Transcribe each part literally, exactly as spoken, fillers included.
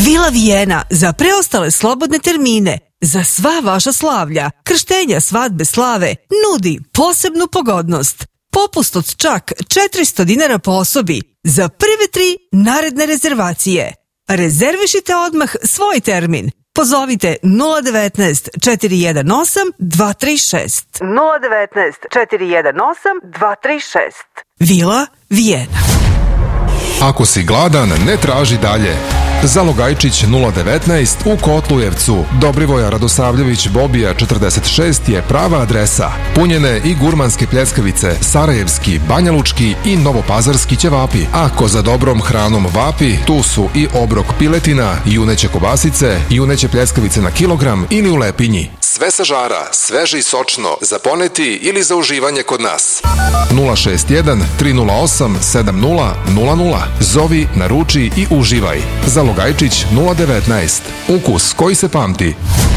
Vila Vijena za preostale slobodne termine. Za sva vaša slavlja, krštenja, svadbe, slave nudi posebnu pogodnost. Popust od čak četiristo dinara po osobi za prve tri naredne rezervacije. Rezervišite odmah svoj termin. Pozovite nula devetnaest četiri jedan osam dva tri šest. nula devetnaest četiri jedan osam dva tri šest. Vila Vijena. Ako si gladan, ne traži dalje. Zalogajčić nula devetnaest u Kotlujevcu. Dobrivoja Radosavljević Bobija četrdeset šest je prava adresa. Punjene i gurmanske pljeskavice, sarajevski, banjalučki i novopazarski ćevapi. Ako za dobrom hranom vapi, tu su i obrok piletina, juneće kobasice, juneće pljeskavice na kilogram ili u lepinji. Sve sa žara, sveže i sočno, za poneti ili za uživanje kod nas. nula šest jedan tri nula osam sedam nula nula nula. Zovi, naruči i uživaj. Zalogajčić nula devetnaest. Ukus koji se pamti.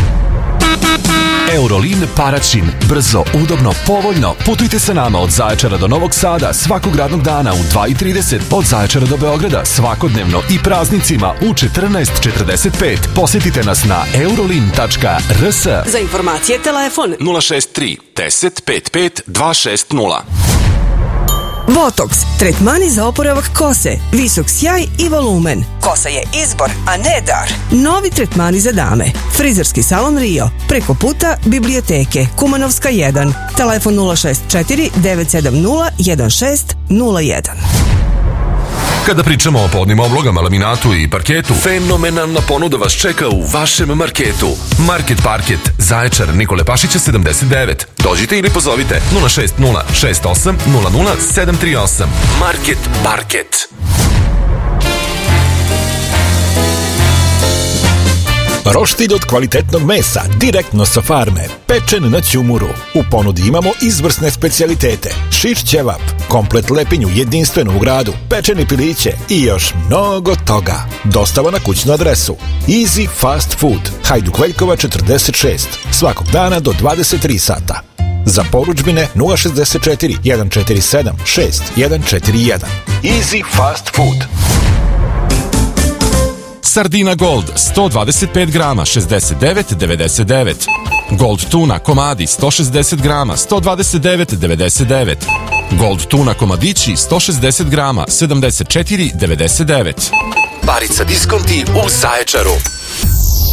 Eurolin Paraćin. Brzo, udobno, povoljno. Putujte sa nama od Zaječara do Novog Sada svakog radnog dana u dva i trideset, od Zaječara do Beograda svakodnevno i praznicima u četrnaest četrdeset pet. Posjetite nas na eurolin tačka r s. Za informacije telefon nula šest tri deset pet pet dva šest nula. Botox, tretmani za oporavak kose, visok sjaj i volumen. Kosa je izbor, a ne dar. Novi tretmani za dame. Frizerski salon Rio, preko puta biblioteke, Kumanovska jedan. Telefon nula šest četiri devet sedam nula jedan šest nula jedan. Kada pričamo o podnim oblogama, laminatu i parketu, fenomenalna ponuda vas čeka u vašem marketu. Market Parket, Zaječar, Nikole Pašića sedamdeset devet. Dođite ili pozovite nula šest nula šest osam nula nula sedam tri osam. Market Parket. Roštilj od kvalitetnog mesa, direktno sa farme, pečen na ćumuru. U ponudi imamo izvrsne specijalitete, šiš ćevap, komplet lepinju jedinstvenu u gradu, pečeni piliće i još mnogo toga. Dostava na kućnu adresu. Easy Fast Food, Hajduk Veljkova četrdeset šest, svakog dana do dvadeset tri sata. Za poručbine nula šest četiri jedan četiri sedam šest jedan četiri jedan. Easy Fast Food. Sardina Gold sto dvadeset pet grama šezdeset devet devedeset devet. Gold tuna komadi sto šezdeset grama sto dvadeset devet devedeset devet. Gold tuna komadići sto šezdeset grama sedamdeset četiri devedeset devet. Barica diskonti u Zaječaru.